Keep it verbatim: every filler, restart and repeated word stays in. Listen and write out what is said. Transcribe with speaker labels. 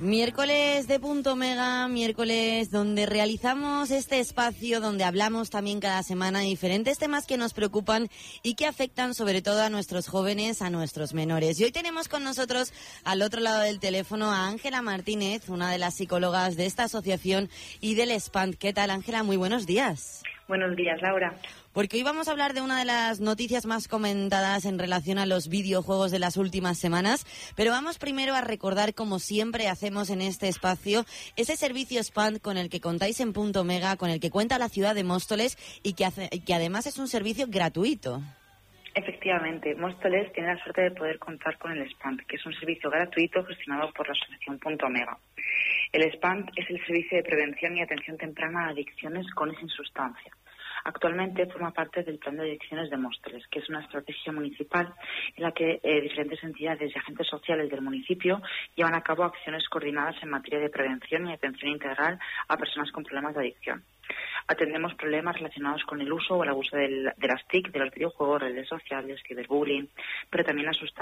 Speaker 1: Miércoles de Punto Mega, miércoles donde realizamos este espacio, donde hablamos también cada semana de diferentes temas que nos preocupan y que afectan sobre todo a nuestros jóvenes, a nuestros menores. Y hoy tenemos con nosotros al otro lado del teléfono a Ángela Martínez, una de las psicólogas de esta asociación y del SPANT. ¿Qué tal, Ángela? Muy buenos días.
Speaker 2: Buenos días, Laura.
Speaker 1: Porque hoy vamos a hablar de una de las noticias más comentadas en relación a los videojuegos de las últimas semanas, pero vamos primero a recordar, como siempre hacemos en este espacio, ese servicio SPANT con el que contáis en Punto Mega, con el que cuenta la ciudad de Móstoles y que, hace, que además es un servicio gratuito.
Speaker 2: Efectivamente, Móstoles tiene la suerte de poder contar con el SPANT, que es un servicio gratuito gestionado por la asociación Punto Mega. El SPANT es el servicio de prevención y atención temprana a adicciones con y sin sustancia. Actualmente forma parte del Plan de Adicciones de Móstoles, que es una estrategia municipal en la que eh, diferentes entidades y agentes sociales del municipio llevan a cabo acciones coordinadas en materia de prevención y atención integral a personas con problemas de adicción. Atendemos problemas relacionados con el uso o el abuso del, de las T I C, de los videojuegos, redes sociales, ciberbullying, pero también las sustancias